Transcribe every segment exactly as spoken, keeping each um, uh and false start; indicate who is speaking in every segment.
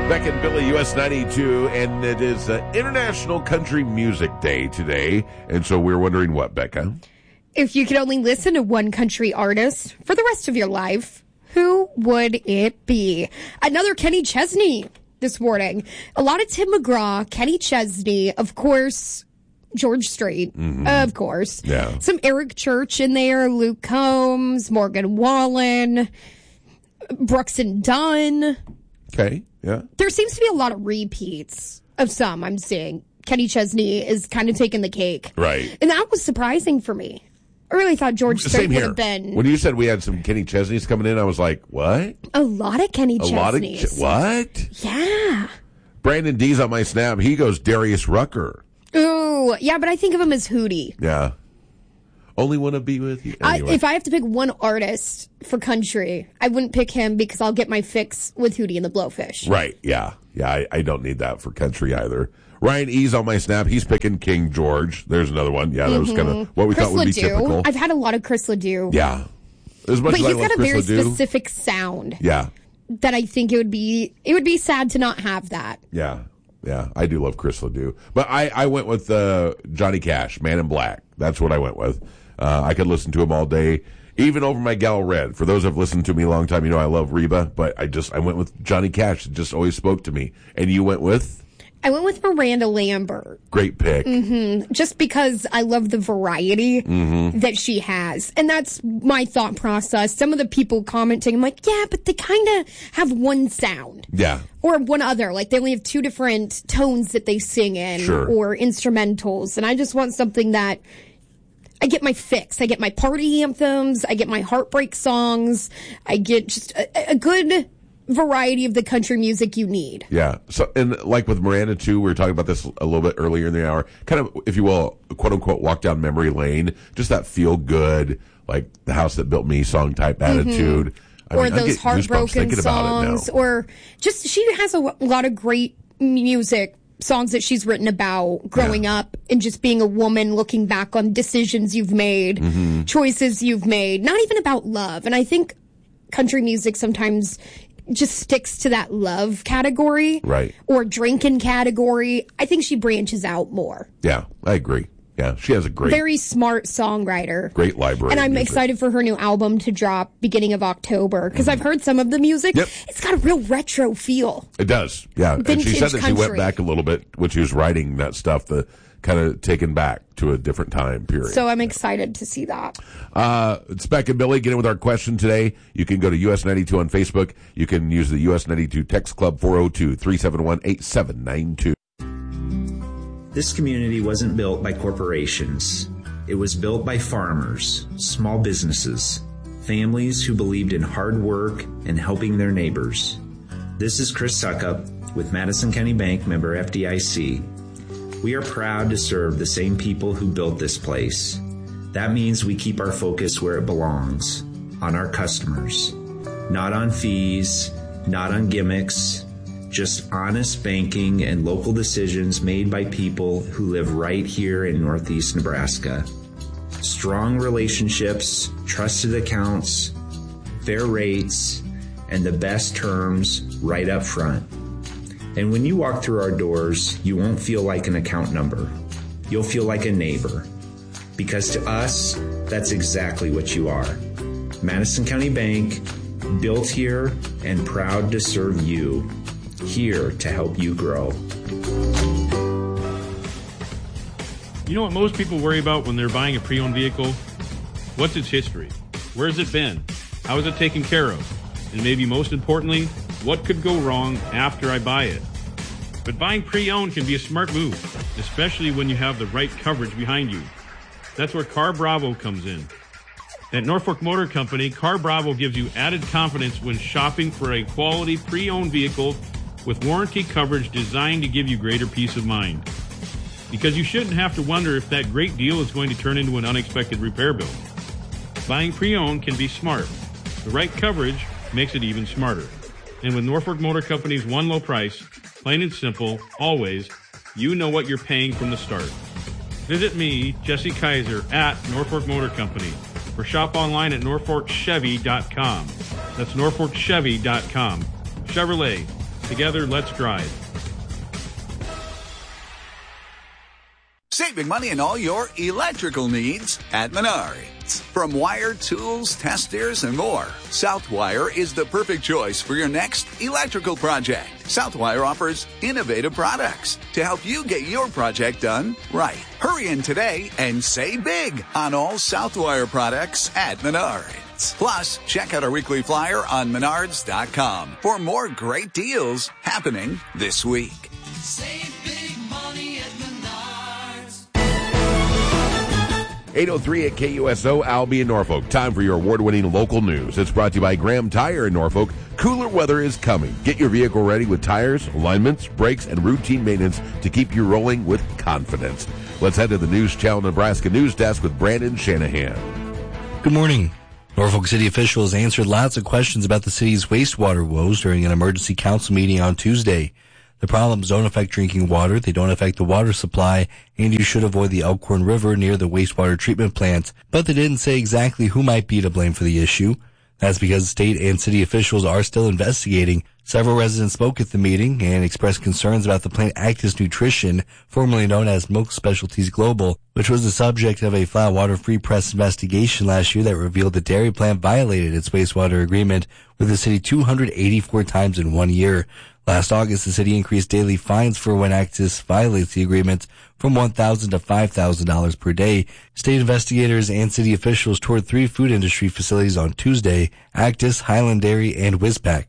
Speaker 1: Beck and Billy, U S ninety-two, and it is uh, International Country Music Day today. And so we're wondering what, Becca?
Speaker 2: If you could only listen to one country artist for the rest of your life, who would it be? Another Kenny Chesney this morning. A lot of Tim McGraw, Kenny Chesney, of course, George Strait, mm-hmm. of course.
Speaker 1: Yeah.
Speaker 2: Some Eric Church in there, Luke Combs, Morgan Wallen, Brooks and Dunn.
Speaker 1: Okay, yeah.
Speaker 2: There seems to be a lot of repeats of some I'm seeing. Kenny Chesney is kind of taking the cake.
Speaker 1: Right.
Speaker 2: And that was surprising for me. I really thought George Strait would have been.
Speaker 1: When you said we had some Kenny Chesneys coming in, I was like, what?
Speaker 2: A lot of Kenny
Speaker 1: a
Speaker 2: Chesneys.
Speaker 1: A lot of Ch- What?
Speaker 2: Yeah.
Speaker 1: Brandon D's on my snap. He goes Darius Rucker.
Speaker 2: Ooh, yeah, but I think of him as Hootie.
Speaker 1: Yeah. Only want to be with you. Anyway.
Speaker 2: I, if I have to pick one artist for country, I wouldn't pick him because I'll get my fix with Hootie and the Blowfish.
Speaker 1: Right, yeah. Yeah, I, I don't need that for country either. Ryan E's on my snap. He's picking King George. There's another one. Yeah, that mm-hmm. was kind of what we
Speaker 2: Chris
Speaker 1: thought would
Speaker 2: Ledoux.
Speaker 1: be typical.
Speaker 2: I've had a lot of Chris Ledoux.
Speaker 1: Yeah. As much
Speaker 2: but
Speaker 1: as
Speaker 2: he's
Speaker 1: I love
Speaker 2: got a
Speaker 1: Chris
Speaker 2: very
Speaker 1: Ledoux,
Speaker 2: specific sound.
Speaker 1: Yeah.
Speaker 2: That I think it would be it would be sad to not have that.
Speaker 1: Yeah. Yeah, I do love Chris Ledoux. But I, I went with uh, Johnny Cash, Man in Black. That's what I went with. Uh, I could listen to him all day, even over my Gal Red. For those who have listened to me a long time, you know I love Reba, but I just I went with Johnny Cash. It just always spoke to me. And you went with?
Speaker 2: I went with Miranda Lambert.
Speaker 1: Great pick.
Speaker 2: Mm-hmm. Just because I love the variety
Speaker 1: mm-hmm.
Speaker 2: that she has. And that's my thought process. Some of the people commenting, I'm like, yeah, but they kind of have one sound.
Speaker 1: Yeah.
Speaker 2: Or one other. Like, they only have two different tones that they sing in.
Speaker 1: Sure.
Speaker 2: Or instrumentals. And I just want something that I get my fix. I get my party anthems. I get my heartbreak songs. I get just a, a good variety of the country music you need.
Speaker 1: Yeah. So, and like with Miranda too, we were talking about this a little bit earlier in the hour. Kind of, if you will, quote unquote, walk down memory lane. Just that feel good, like the House That Built Me song type attitude.
Speaker 2: Mm-hmm. I or mean, those heartbroken songs, or just she has a, a lot of great music. Songs that she's written about growing yeah. up and just being a woman, looking back on decisions you've made,
Speaker 1: mm-hmm.
Speaker 2: choices you've made, not even about love. And I think country music sometimes just sticks to that love category,
Speaker 1: right?
Speaker 2: Or drinking category. I think she branches out more.
Speaker 1: Yeah, I agree. Yeah, she has a great,
Speaker 2: very smart songwriter,
Speaker 1: great library,
Speaker 2: and I'm excited for her new album to drop beginning of October because mm-hmm. I've heard some of the music.
Speaker 1: Yep.
Speaker 2: It's got a real retro feel.
Speaker 1: It does, yeah.
Speaker 2: Vintage
Speaker 1: and she said that
Speaker 2: country.
Speaker 1: She went back a little bit when she was writing that stuff, the kind of taken back to a different time period.
Speaker 2: So I'm excited to see that.
Speaker 1: Uh, it's Beck and Billy getting with our question today. You can go to U S ninety-two on Facebook. You can use the U S ninety-two text club four oh two, three seven one, eight seven nine two.
Speaker 3: This community wasn't built by corporations. It was built by farmers, small businesses, families who believed in hard work and helping their neighbors. This is Chris Suckup with Madison County Bank, member F D I C. We are proud to serve the same people who built this place. That means we keep our focus where it belongs, on our customers. Not on fees, not on gimmicks, just honest banking and local decisions made by people who live right here in Northeast Nebraska. Strong relationships, trusted accounts, fair rates, and the best terms right up front. And when you walk through our doors, you won't feel like an account number. You'll feel like a neighbor. Because to us, that's exactly what you are. Madison County Bank, built here and proud to serve you. Here to help you grow.
Speaker 4: You know what most people worry about when they're buying a pre-owned vehicle? What's its history? Where has it been? How is it taken care of? And maybe most importantly, what could go wrong after I buy it? But buying pre-owned can be a smart move, especially when you have the right coverage behind you. That's where Car Bravo comes in. At Norfolk Motor Company, Car Bravo gives you added confidence when shopping for a quality pre-owned vehicle with warranty coverage designed to give you greater peace of mind. Because you shouldn't have to wonder if that great deal is going to turn into an unexpected repair bill. Buying pre-owned can be smart. The right coverage makes it even smarter. And with Norfolk Motor Company's one low price, plain and simple, always, you know what you're paying from the start. Visit me, Jesse Kaiser, at Norfolk Motor Company, or shop online at norfolk chevy dot com. That's norfolk chevy dot com. Chevrolet, Together, let's drive.
Speaker 5: Saving money on all your electrical needs at Menards. From wire, tools, testers, and more, Southwire is the perfect choice for your next electrical project. Southwire offers innovative products to help you get your project done right. Hurry in today and save big on all Southwire products at Menards. Plus, check out our weekly flyer on menards dot com for more great deals happening this week.
Speaker 6: Save big money at Menards.
Speaker 1: eight oh three at K U S O, Albee in Norfolk. Time for your award-winning local news. It's brought to you by Graham Tire in Norfolk. Cooler weather is coming. Get your vehicle ready with tires, alignments, brakes, and routine maintenance to keep you rolling with confidence. Let's head to the News Channel Nebraska News Desk with Brandon Shanahan.
Speaker 7: Good morning. Norfolk City officials answered lots of questions about the city's wastewater woes during an emergency council meeting on Tuesday. The problems don't affect drinking water, they don't affect the water supply, and you should avoid the Elkhorn River near the wastewater treatment plant. But they didn't say exactly who might be to blame for the issue. That's because state and city officials are still investigating. Several residents spoke at the meeting and expressed concerns about the plant Actis Nutrition, formerly known as Milk Specialties Global, which was the subject of a flat water-free press investigation last year that revealed the dairy plant violated its wastewater agreement with the city two hundred eighty-four times in one year. Last August, the city increased daily fines for when Actis violates the agreement from one thousand dollars to five thousand dollars per day. State investigators and city officials toured three food industry facilities on Tuesday: Actis, Highland Dairy, and Wizpac.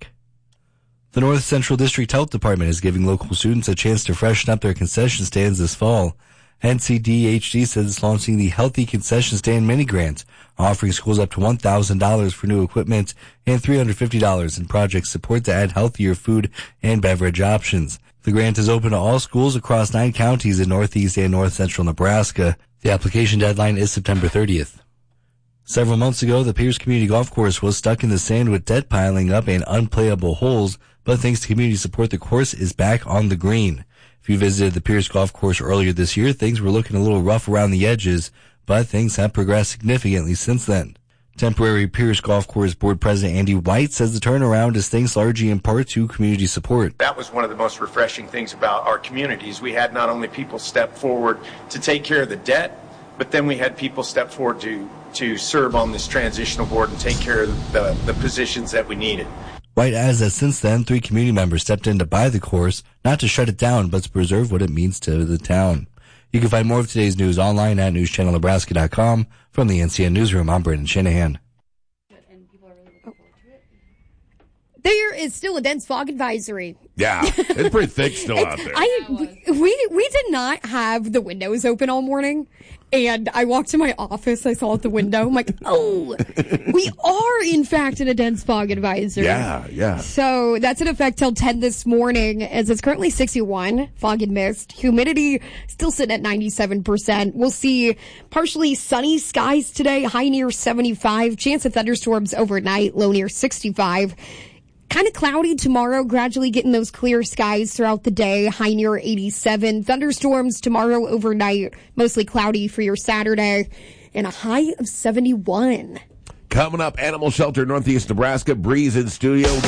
Speaker 7: The North Central District Health Department is giving local students a chance to freshen up their concession stands this fall. N C D H D says it's launching the Healthy Concession Stand Mini Grant, offering schools up to one thousand dollars for new equipment and three hundred fifty dollars in project support to add healthier food and beverage options. The grant is open to all schools across nine counties in northeast and north central Nebraska. The application deadline is September thirtieth. Several months ago, the Pierce Community Golf Course was stuck in the sand with debt piling up and unplayable holes, but thanks to community support, the course is back on the green. If you visited the Pierce Golf Course earlier this year, things were looking a little rough around the edges, but things have progressed significantly since then. Temporary Pierce Golf Course Board President Andy White says the turnaround is thanks largely in part to community support.
Speaker 8: That was one of the most refreshing things about our communities. We had not only people step forward to take care of the debt, but then we had people step forward to, to serve on this transitional board and take care of the, the positions that we needed.
Speaker 7: White adds that since then, three community members stepped in to buy the course, not to shut it down, but to preserve what it means to the town. You can find more of today's news online at news channel nebraska dot com. From the N C N Newsroom, I'm Brandon Shanahan.
Speaker 2: There is still a dense fog advisory.
Speaker 1: Yeah, it's pretty thick still out there.
Speaker 2: I we we did not have the windows open all morning, and I walked to my office. I saw out the window. I'm like, oh, we are in fact in a dense fog advisory.
Speaker 1: Yeah, yeah.
Speaker 2: So that's in effect till ten this morning, as it's currently sixty-one. Fog and mist, humidity still sitting at ninety-seven percent. We'll see partially sunny skies today, high near seventy-five. Chance of thunderstorms overnight, low near sixty-five. Kind of cloudy tomorrow, gradually getting those clear skies throughout the day, high near eighty-seven. Thunderstorms tomorrow overnight, mostly cloudy for your Saturday, and a high of seventy-one.
Speaker 1: Coming up, Animal Shelter Northeast Nebraska, Breeze in studio.